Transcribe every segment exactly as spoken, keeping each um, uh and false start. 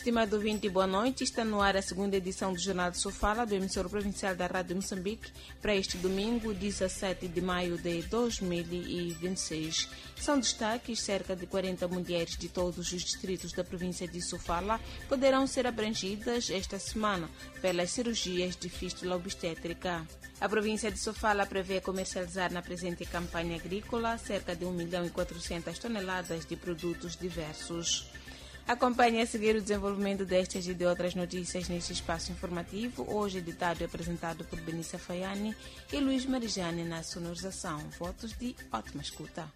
Estimado ouvinte, boa noite. Está no ar a segunda edição do Jornal de Sofala, do emissor provincial da Rádio Moçambique, para este domingo, dezessete de maio de dois mil e vinte e seis. São destaques: cerca de quarenta mulheres de todos os distritos da província de Sofala poderão ser abrangidas esta semana pelas cirurgias de fístula obstétrica. A província de Sofala prevê comercializar na presente campanha agrícola cerca de um milhão e quatrocentas toneladas de produtos diversos. Acompanhe a seguir o desenvolvimento destas e de outras notícias neste espaço informativo, hoje editado e apresentado por Benícia Faiani e Luís Marijane na sonorização. Votos de ótima escuta.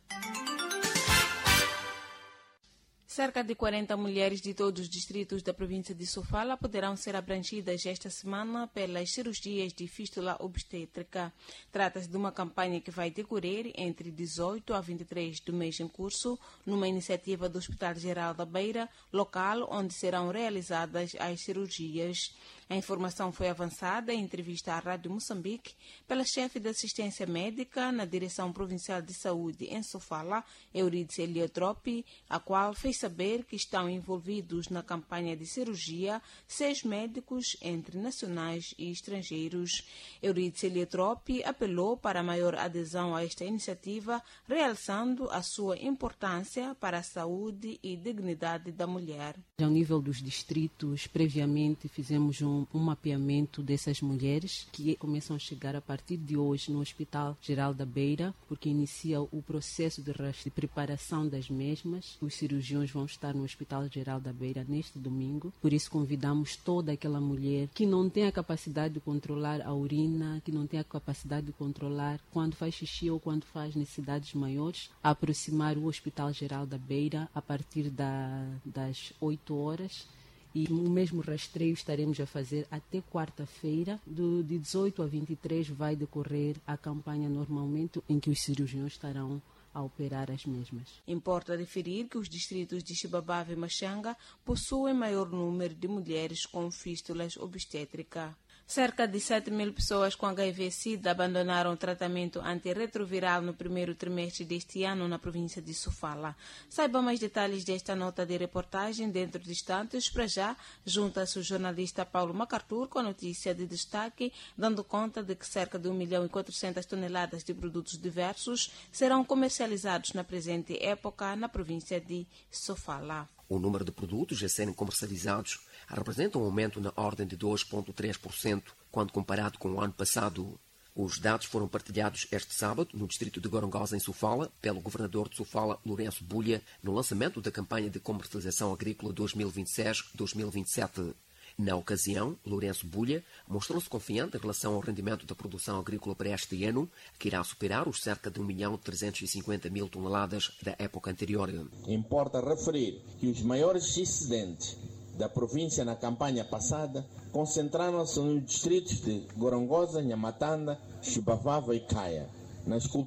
Cerca de quarenta mulheres de todos os distritos da província de Sofala poderão ser abrangidas esta semana pelas cirurgias de fístula obstétrica. Trata-se de uma campanha que vai decorrer entre dezoito a vinte e três do mês em curso, numa iniciativa do Hospital Geral da Beira, local onde serão realizadas as cirurgias. A informação foi avançada em entrevista à Rádio Moçambique pela chefe de assistência médica na Direção Provincial de Saúde em Sofala, Eurídice Eliotrope, a qual fez saber que estão envolvidos na campanha de cirurgia seis médicos entre nacionais e estrangeiros. Eurídice Eliotrope apelou para a maior adesão a esta iniciativa, realçando a sua importância para a saúde e dignidade da mulher. Ao nível dos distritos, previamente fizemos um, um mapeamento dessas mulheres que começam a chegar a partir de hoje no Hospital Geral da Beira, porque inicia o processo de, de preparação das mesmas. Os cirurgiões vão estar no Hospital Geral da Beira neste domingo, por isso convidamos toda aquela mulher que não tem a capacidade de controlar a urina, que não tem a capacidade de controlar quando faz xixi ou quando faz necessidades maiores, a aproximar o Hospital Geral da Beira a partir da, das oito horas. E o mesmo rastreio estaremos a fazer até quarta-feira, do, de dezoito a vinte e três vai decorrer a campanha normalmente, em que os cirurgiões estarão a operar as mesmas. Importa referir que os distritos de Xibabava e Machanga possuem maior número de mulheres com fístulas obstétricas. Cerca de sete mil pessoas com H I V-Sida abandonaram o tratamento antirretroviral no primeiro trimestre deste ano na província de Sofala. Saiba mais detalhes desta nota de reportagem dentro de instantes. Para já, junta-se o jornalista Paulo MacArthur com a notícia de destaque, dando conta de que cerca de um milhão e quatrocentas toneladas de produtos diversos serão comercializados na presente época na província de Sofala. O número de produtos a serem comercializados representa um aumento na ordem de dois vírgula três por cento quando comparado com o ano passado. Os dados foram partilhados este sábado no distrito de Gorongosa, em Sofala, pelo governador de Sofala, Lourenço Bulha, no lançamento da campanha de comercialização agrícola dois mil e vinte e seis dois mil e vinte e sete. Na ocasião, Lourenço Bulha mostrou-se confiante em relação ao rendimento da produção agrícola para este ano, que irá superar os cerca de um milhão trezentos e cinquenta mil toneladas da época anterior. Importa referir que os maiores excedentes da província na campanha passada concentraram-se nos distritos de Gorongosa, Nhamatanda, Xibabava e Caia. Nas